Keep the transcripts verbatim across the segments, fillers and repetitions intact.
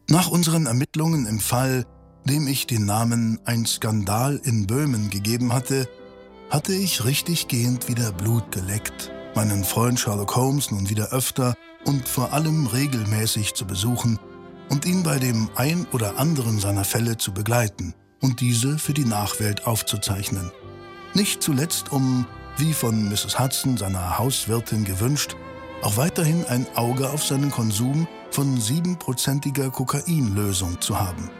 Nach unseren Ermittlungen im Fall, dem ich den Namen »Ein Skandal in Böhmen« gegeben hatte, hatte ich richtiggehend wieder Blut geleckt, meinen Freund Sherlock Holmes nun wieder öfter und vor allem regelmäßig zu besuchen und ihn bei dem ein oder anderen seiner Fälle zu begleiten und diese für die Nachwelt aufzuzeichnen. Nicht zuletzt, um, wie von Misses Hudson, seiner Hauswirtin, gewünscht, auch weiterhin ein Auge auf seinen Konsum von siebenprozentiger Kokainlösung zu haben.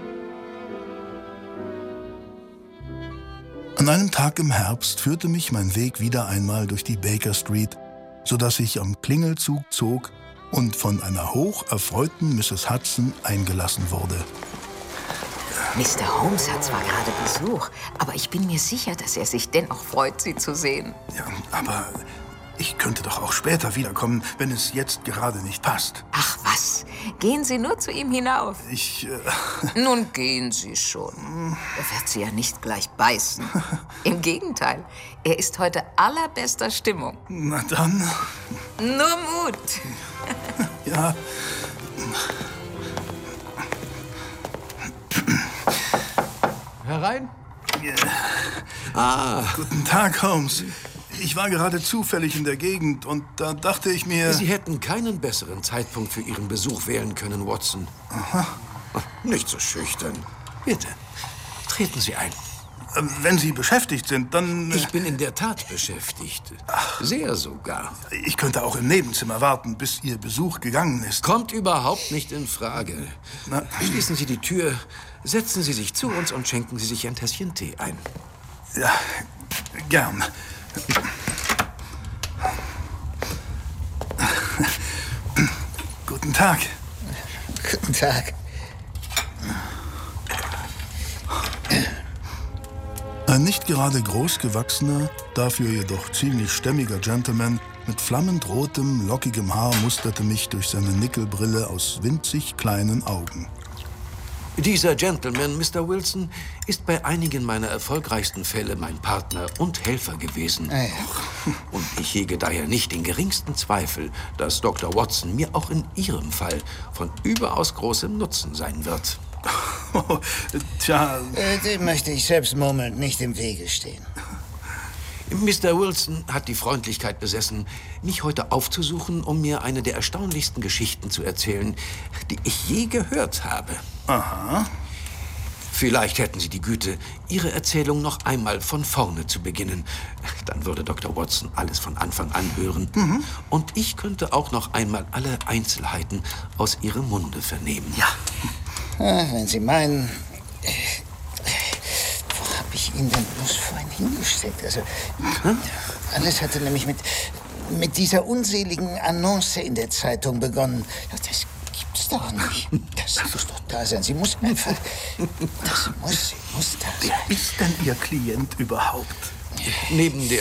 An einem Tag im Herbst führte mich mein Weg wieder einmal durch die Baker Street, sodass ich am Klingelzug zog und von einer hocherfreuten Misses Hudson eingelassen wurde. Mister Holmes hat zwar gerade Besuch, aber ich bin mir sicher, dass er sich dennoch freut, Sie zu sehen. Ja, aber ich könnte doch auch später wiederkommen, wenn es jetzt gerade nicht passt. Ach was, gehen Sie nur zu ihm hinauf. Ich... Äh Nun gehen Sie schon. Er wird Sie ja nicht gleich beißen. Im Gegenteil, er ist heute allerbester Stimmung. Na dann... Nur Mut. Ja... Herein? Ja. Ah. Guten Tag, Holmes. Ich war gerade zufällig in der Gegend und da dachte ich mir... Sie hätten keinen besseren Zeitpunkt für Ihren Besuch wählen können, Watson. Aha. Nicht so schüchtern. Bitte, treten Sie ein. Wenn Sie beschäftigt sind, dann... Ich bin in der Tat beschäftigt. Ach. Sehr sogar. Ich könnte auch im Nebenzimmer warten, bis Ihr Besuch gegangen ist. Kommt überhaupt nicht in Frage. Na? Schließen Sie die Tür, setzen Sie sich zu uns und schenken Sie sich ein Tässchen Tee ein. Ja, gern. Guten Tag. Guten Tag. Ein nicht gerade großgewachsener, dafür jedoch ziemlich stämmiger Gentleman mit flammend rotem, lockigem Haar musterte mich durch seine Nickelbrille aus winzig kleinen Augen. Dieser Gentleman, Mister Wilson, ist bei einigen meiner erfolgreichsten Fälle mein Partner und Helfer gewesen. Ah, ja. Und ich hege daher nicht den geringsten Zweifel, dass Doktor Watson mir auch in Ihrem Fall von überaus großem Nutzen sein wird. Oh, tja... Äh, dem möchte ich selbst murmelnd nicht im Wege stehen. Mister Wilson hat die Freundlichkeit besessen, mich heute aufzusuchen, um mir eine der erstaunlichsten Geschichten zu erzählen, die ich je gehört habe. Aha. Vielleicht hätten Sie die Güte, Ihre Erzählung noch einmal von vorne zu beginnen. Dann würde Doktor Watson alles von Anfang an hören. Mhm. Und ich könnte auch noch einmal alle Einzelheiten aus Ihrem Munde vernehmen. Ja. Ah, wenn Sie meinen... Äh, wo habe ich ihn denn bloß vorhin hingesteckt? Also, hm? Alles hatte nämlich mit, mit dieser unseligen Annonce in der Zeitung begonnen. Das gibt's doch nicht. Das muss doch da sein. Sie muss einfach... Das muss, sie muss da sein. Wer ist denn Ihr Klient überhaupt? Neben der